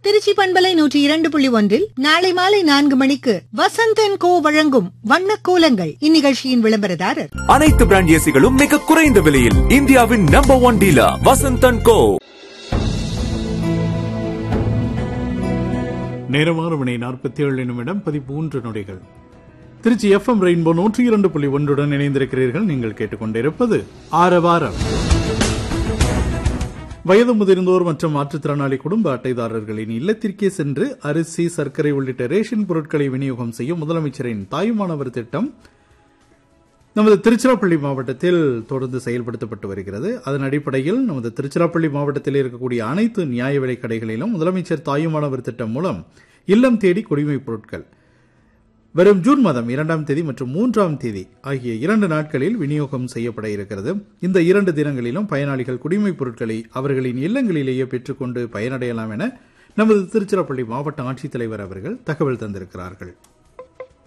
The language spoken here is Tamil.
திருச்சி பண்பலை 102.1 நாளை மாலை 4 மணிக்கு வசந்த் & கோ வழங்கும் வண்ணக் கோலங்கள். இந்நிகழ்ச்சியின் விளம்பரதாரர் அனைத்து பிராண்ட் ஏசிகளும் மிக குறைந்த விலையில் இந்தியாவின் நம்பர் 1 டீலர் வசந்த் & கோ. நேரமான மணி 47:13 திருச்சி FM ரெயின்போ 102.1 இணைந்திருக்கிறீர்கள். நீங்கள் கேட்டுக்கொண்டிருப்பது ஆரவாரம். வயது முதிர்ந்தோர் மற்றும் மாற்றுத்திறனாளி குடும்ப அட்டைதாரர்களின் இல்லத்திற்கே சென்று அரிசி, சர்க்கரை உள்ளிட்ட ரேஷன் பொருட்களை விநியோகம் செய்யும் முதலமைச்சரின் தாயுமானவர் திட்டம் நமது திருச்சிராப்பள்ளி மாவட்டத்தில் தொடர்ந்து செயல்படுத்தப்பட்டு வருகிறது. அதன் அடிப்படையில் நமது திருச்சிராப்பள்ளி மாவட்டத்தில் இருக்கக்கூடிய அனைத்து நியாய விலைக் கடைகளிலும் முதலமைச்சர் தாயுமானவர் திட்டம் மூலம் இல்லம் தேடி குடிமைப் பொருட்கள் வரும் ஜூன் மாதம் 2ஆம் தேதி மற்றும் 3ஆம் தேதி ஆகிய 2 நாட்களில் விநியோகம் செய்யப்பட இருக்கிறது. இந்த 2 தினங்களிலும் பயனாளிகள் குடிமைப் பொருட்களை அவர்களின் இல்லங்களிலேயே பெற்றுக்கொண்டு பயனடையலாம் என நமது திருச்சிராப்பள்ளி மாவட்ட ஆட்சித்தலைவர் அவர்கள் தகவல் தந்திருக்கிறார்கள்.